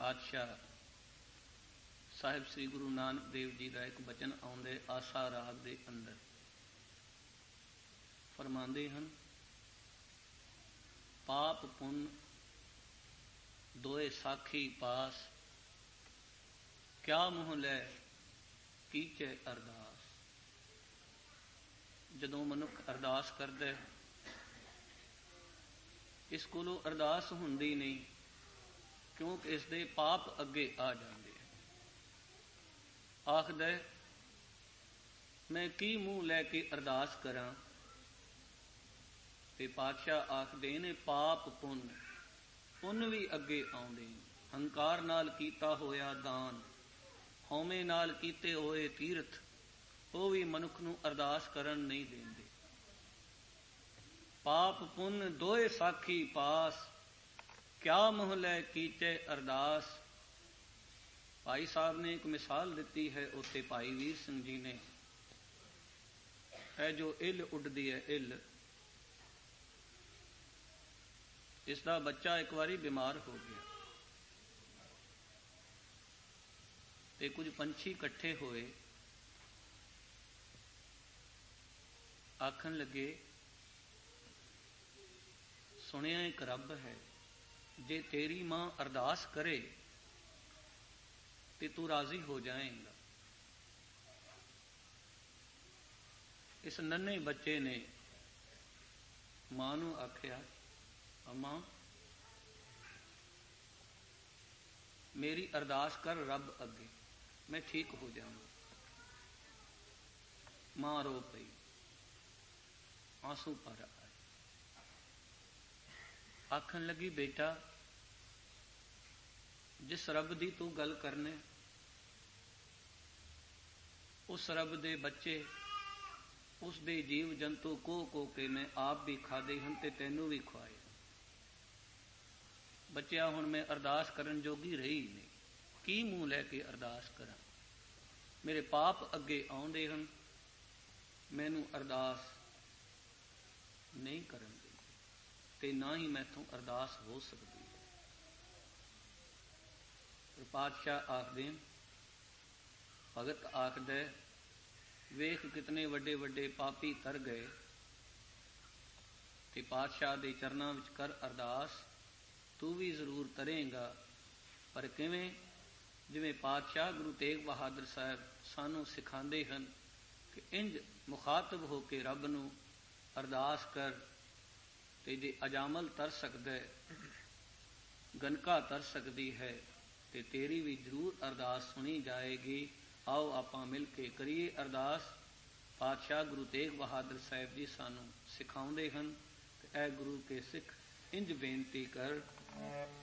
ਪਾਤਸ਼ਾਹ ਸਾਹਿਬ ਸ੍ਰੀ ਗੁਰੂ ਨਾਨਕ ਦੇਵ ਜੀ ਦਾ ਇੱਕ ਬਚਨ ਆਉਂਦੇ ਆਸਾ ਰਾਗ ਦੇ ਅੰਦਰ ਫਰਮਾਉਂਦੇ ਹਨ, ਪਾਪ ਪੁੰਨ ਦੋਏ ਸਾਖੀ ਪਾਸ, ਕਿਆ ਮੋਹ ਲੈ ਕੀਚੇ ਅਰਦਾਸ। ਜਦੋਂ ਮਨੁੱਖ ਅਰਦਾਸ ਕਰਦਾ, ਇਸ ਕੋਲੋਂ ਅਰਦਾਸ ਹੁੰਦੀ ਨਹੀਂ, ਕਿਉਂਕਿ ਇਸ ਦੇ ਪਾਪ ਅੱਗੇ ਆ ਜਾਂਦੇ। ਆਖਦਾ ਮੈਂ ਕੀ ਮੂੰਹ ਲੈ ਕੇ ਅਰਦਾਸ ਕਰਾਂ, ਤੇ ਪਾਤਸ਼ਾਹ ਆਖਦੇ ਨੇ ਪਾਪ ਪੁੰਨ, ਪੁੰਨ ਵੀ ਅੱਗੇ ਆਉਂਦੇ। ਹੰਕਾਰ ਨਾਲ ਕੀਤਾ ਹੋਇਆ ਦਾਨ, ਹਉਮੈ ਨਾਲ ਕੀਤੇ ਹੋਏ ਤੀਰਥ, ਉਹ ਵੀ ਮਨੁੱਖ ਨੂੰ ਅਰਦਾਸ ਕਰਨ ਨਹੀਂ ਦਿੰਦੇ। ਪਾਪ ਪੁੰਨ ਦੋਏ ਸਾਖੀ ਪਾਸ, ਕਿਆ ਮੋਹ ਲੈ ਕੀਚੇ ਅਰਦਾਸ। ਭਾਈ ਸਾਹਿਬ ਨੇ ਇੱਕ ਮਿਸਾਲ ਦਿੱਤੀ ਹੈ ਉੱਥੇ ਭਾਈ ਵੀਰ ਸਿੰਘ ਜੀ ਨੇ, ਇਹ ਜੋ ਇੱਲ ਉੱਡਦੀ ਹੈ ਇੱਲ, ਇਸ ਦਾ ਬੱਚਾ ਇੱਕ ਵਾਰੀ ਬਿਮਾਰ ਹੋ ਗਿਆ ਤੇ ਕੁਝ ਪੰਛੀ ਇਕੱਠੇ ਹੋਏ, ਆਖਣ ਲੱਗੇ ਸੁਣਿਆ ਇੱਕ ਰੱਬ ਹੈ, ਜੇ ਤੇਰੀ ਮਾਂ ਅਰਦਾਸ ਕਰੇ ਤੇ ਤੂੰ ਰਾਜ਼ੀ ਹੋ ਜਾਏਂਗਾ। ਇਸ ਨੰਨੇ ਬੱਚੇ ਨੇ ਮਾਂ ਨੂੰ ਆਖਿਆ, ਅਮਾ ਮੇਰੀ ਅਰਦਾਸ ਕਰ ਰੱਬ ਅੱਗੇ, ਮੈਂ ਠੀਕ ਹੋ ਜਾਵਾਂ। ਮਾਂ ਰੋ ਪਈ, ਆਂਸੂ ਭਰ ਆਏ। ਆਖਣ ਲੱਗੀ ਬੇਟਾ, ਜਿਸ ਰੱਬ ਦੀ ਤੂੰ ਗੱਲ ਕਰਨੇ, ਉਸ ਰੱਬ ਦੇ ਬੱਚੇ, ਉਸ ਦੇ ਜੀਵ ਜੰਤੂ ਕੋ ਕੇ ਮੈਂ ਆਪ ਵੀ ਖਾਦੇ ਹਨ ਤੇ ਤੈਨੂੰ ਵੀ ਖਵਾਏ। ਬੱਚਿਆ ਹੁਣ ਮੈਂ ਅਰਦਾਸ ਕਰਨ ਜੋਗੀ ਰਹੀ ਨਹੀਂ, ਕੀ ਮੂੰਹ ਲੈ ਕੇ ਅਰਦਾਸ ਕਰਾਂ। ਮੇਰੇ ਪਾਪ ਅੱਗੇ ਆਉਂਦੇ ਹਨ, ਮੈਨੂੰ ਅਰਦਾਸ ਨਹੀਂ ਕਰਨ ਦਿੰਦੇ ਤੇ ਨਾ ਹੀ ਮੈਥੋਂ ਅਰਦਾਸ ਹੋ ਸਕਦੀ ਹੈ। ਪਾਤਸ਼ਾਹ ਆਖਦੇ, ਭਗਤ ਆਖਦਾ ਵੇਖ ਕਿਤਨੇ ਵੱਡੇ ਵੱਡੇ ਪਾਪੀ ਤਰ ਗਏ, ਤੇ ਪਾਤਸ਼ਾਹ ਦੇ ਚਰਨਾਂ ਵਿੱਚ ਕਰ ਅਰਦਾਸ, ਤੂੰ ਵੀ ਜ਼ਰੂਰ ਤਰੇਂਗਾ। ਪਰ ਕਿਵੇਂ? ਜਿਵੇਂ ਪਾਤਸ਼ਾਹ ਗੁਰੂ ਤੇਗ ਬਹਾਦਰ ਸਾਹਿਬ ਸਾਨੂੰ ਸਿਖਾਉਂਦੇ ਹਨ ਕਿ ਇੰਝ ਮੁਖਾਤਬ ਹੋ ਕੇ ਰੱਬ ਨੂੰ ਅਰਦਾਸ ਕਰ, ਤੇ ਜੇ ਅਜਾਮਲ ਤਰ ਸਕਦਾ, ਗਨਕਾ ਤਰ ਸਕਦੀ ਹੈ, ਤੇ ਤੇਰੀ ਵੀ ਜ਼ਰੂਰ ਅਰਦਾਸ ਸੁਣੀ ਜਾਏਗੀ। ਆਓ ਆਪਾਂ ਮਿਲ ਕੇ ਕਰੀਏ ਅਰਦਾਸ। ਪਾਤਸ਼ਾਹ ਗੁਰੂ ਤੇਗ ਬਹਾਦਰ ਸਾਹਿਬ ਜੀ ਸਾਨੂੰ ਸਿਖਾਉਂਦੇ ਹਨ, ਤੇ ਇਹ ਗੁਰੂ ਕੇ ਸਿੱਖ ਇੰਝ ਬੇਨਤੀ ਕਰ।